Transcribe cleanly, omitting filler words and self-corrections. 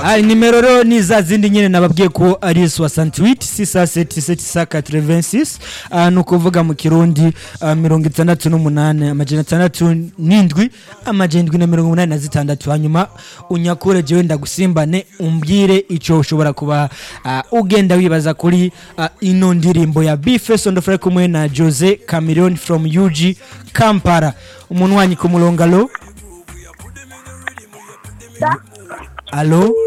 nimero rero ni za zindi nyene nababwiye ko ari 68 67786 nuko vuga mu kirundi 68 amajana 67 amajana 786 hanyuma unyakure jewe ndagusimbane umbwire ico ushobora kuba ugenda wibaza kuri ino ndirimbo ya Bface on the Fire kumwe na Jose Chameleone from UG Kampala. Umuntu wanyi ku mulonga lo. Allo